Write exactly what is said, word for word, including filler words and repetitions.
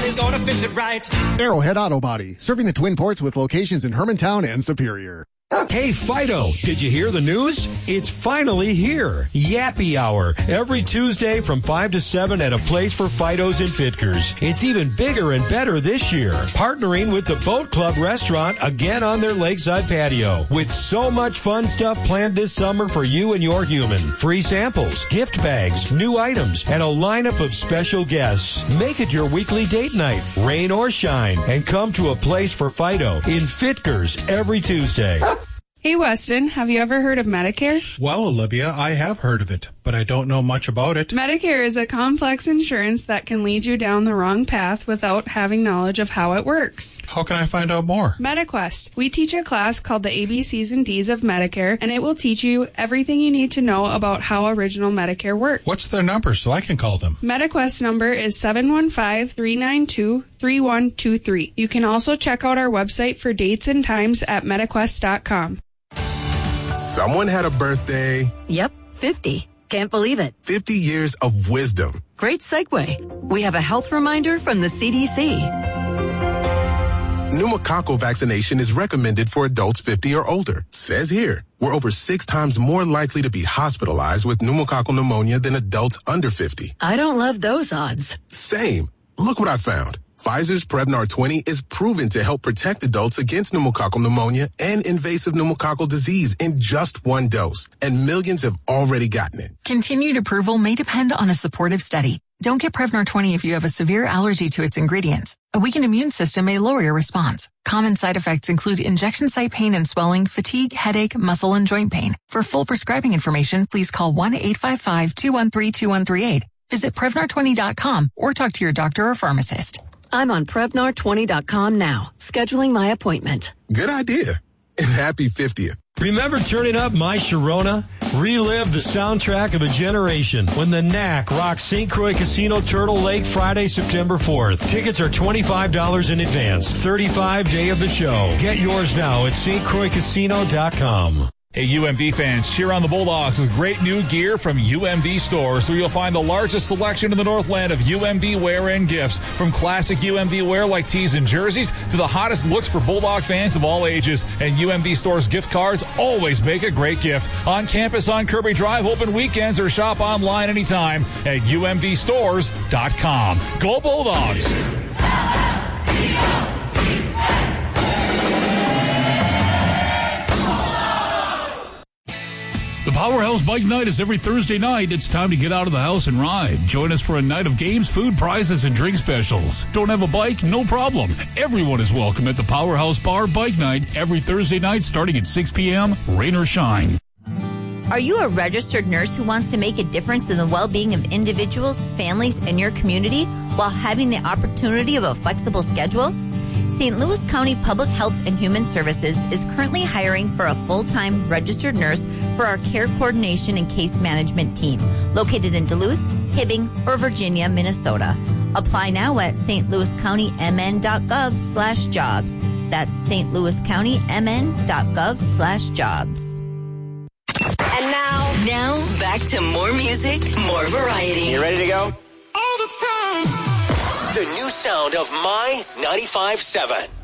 Somebody's gonna fix it right. Arrowhead Auto Body, serving the Twin Ports with locations in Hermantown and Superior. Hey, Fido, did you hear the news? It's finally here. Yappy Hour, every Tuesday from five to seven at a place for Fidos and Fitkers. It's even bigger and better this year. Partnering with the Boat Club restaurant again on their lakeside patio. With so much fun stuff planned this summer for you and your human. Free samples, gift bags, new items, and a lineup of special guests. Make it your weekly date night, rain or shine, and come to a place for Fido in Fitkers every Tuesday. Hey, Weston, have you ever heard of Medicare? Well, Olivia, I have heard of it, but I don't know much about it. Medicare is a complex insurance that can lead you down the wrong path without having knowledge of how it works. How can I find out more? MediQuest. We teach a class called the A B Cs and Ds of Medicare, and it will teach you everything you need to know about how original Medicare works. What's their number so I can call them? MediQuest number is seven one five, three nine two, three one two three. You can also check out our website for dates and times at mediquest dot com. Someone had a birthday. Yep, fifty. Can't believe it. fifty years of wisdom. Great segue. We have a health reminder from the C D C. Pneumococcal vaccination is recommended for adults fifty or older. Says here, we're over six times more likely to be hospitalized with pneumococcal pneumonia than adults under fifty. I don't love those odds. Same. Look what I found. Pfizer's Prevnar twenty is proven to help protect adults against pneumococcal pneumonia and invasive pneumococcal disease in just one dose, and millions have already gotten it. Continued approval may depend on a supportive study. Don't get Prevnar twenty if you have a severe allergy to its ingredients. A weakened immune system may lower your response. Common side effects include injection site pain and swelling, fatigue, headache, muscle, and joint pain. For full prescribing information, please call one eight five five, two one three, two one three eight. Visit Prevnar twenty dot com or talk to your doctor or pharmacist. I'm on Prevnar twenty dot com now, scheduling my appointment. Good idea. And happy fiftieth. Remember turning up My Sharona? Relive the soundtrack of a generation when the N A C rocks Saint Croix Casino Turtle Lake Friday, September fourth. Tickets are twenty-five dollars in advance. thirty-five day of the show. Get yours now at st croix casino dot com. Hey, U M V fans, cheer on the Bulldogs with great new gear from U M V stores, where you'll find the largest selection in the Northland of U M V wear and gifts. From classic U M V wear like tees and jerseys to the hottest looks for Bulldog fans of all ages. And U M V stores gift cards always make a great gift. On campus on Kirby Drive, open weekends, or shop online anytime at U M V stores dot com. Go Bulldogs! The Powerhouse Bike Night is every Thursday night. It's time to get out of the house and ride. Join us for a night of games, food, prizes, and drink specials. Don't have a bike? No problem. Everyone is welcome at the Powerhouse Bar Bike Night every Thursday night starting at six p.m., rain or shine. Are you a registered nurse who wants to make a difference in the well-being of individuals, families, and your community while having the opportunity of a flexible schedule? Saint Louis County Public Health and Human Services is currently hiring for a full-time registered nurse for our care coordination and case management team, located in Duluth, Hibbing, or Virginia, Minnesota. Apply now at st louis county m n dot gov slash jobs. That's st louis county m n dot gov slash jobs. And now, Now, back to more music, more variety. You ready to go? all the time. The new sound of My ninety-five point seven.